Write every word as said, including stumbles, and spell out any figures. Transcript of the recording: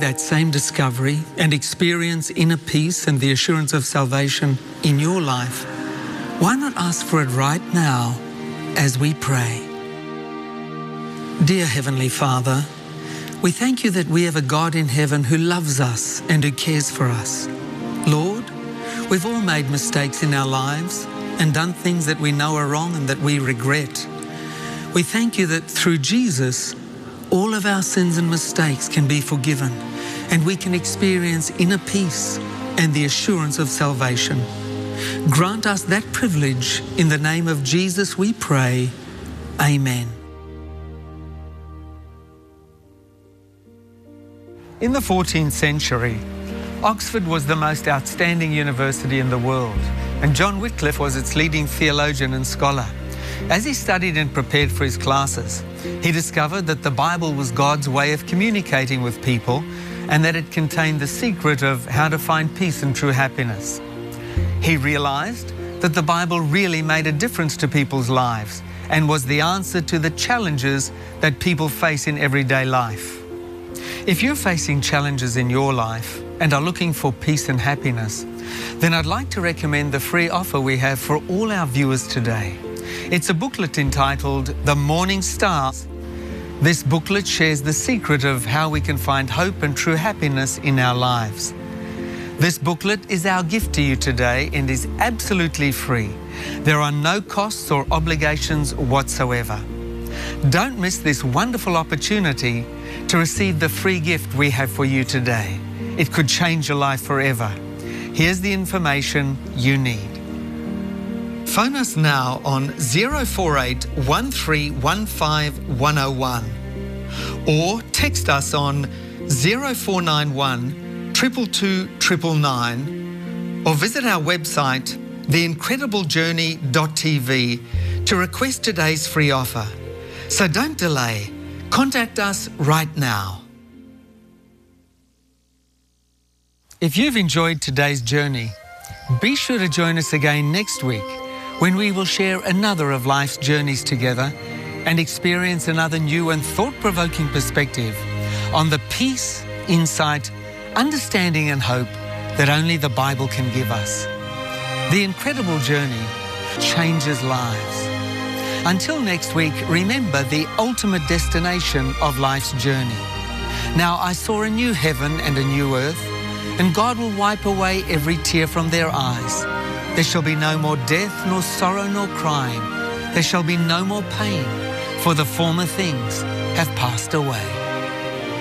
that same discovery and experience inner peace and the assurance of salvation in your life, why not ask for it right now as we pray? Dear Heavenly Father, we thank you that we have a God in heaven who loves us and who cares for us. Lord, we've all made mistakes in our lives and done things that we know are wrong and that we regret. We thank you that through Jesus, all of our sins and mistakes can be forgiven and we can experience inner peace and the assurance of salvation. Grant us that privilege. In the name of Jesus we pray. Amen. In the fourteenth century, Oxford was the most outstanding university in the world, and John Wycliffe was its leading theologian and scholar. As he studied and prepared for his classes, he discovered that the Bible was God's way of communicating with people and that it contained the secret of how to find peace and true happiness. He realized that the Bible really made a difference to people's lives and was the answer to the challenges that people face in everyday life. If you're facing challenges in your life and are looking for peace and happiness, then I'd like to recommend the free offer we have for all our viewers today. It's a booklet entitled The Morning Star. This booklet shares the secret of how we can find hope and true happiness in our lives. This booklet is our gift to you today and is absolutely free. There are no costs or obligations whatsoever. Don't miss this wonderful opportunity to receive the free gift we have for you today. It could change your life forever. Here's the information you need. Phone us now on zero four eight, one three one five, one oh one or text us on zero four nine one, two two two, nine nine nine or visit our website the incredible journey dot t v to request today's free offer. So don't delay. Contact us right now. If you've enjoyed today's journey, be sure to join us again next week when we will share another of life's journeys together and experience another new and thought-provoking perspective on the peace, insight, understanding and hope that only the Bible can give us. The incredible journey changes lives. Until next week, remember the ultimate destination of life's journey. Now I saw a new heaven and a new earth, and God will wipe away every tear from their eyes. There shall be no more death, nor sorrow, nor crying. There shall be no more pain, for the former things have passed away.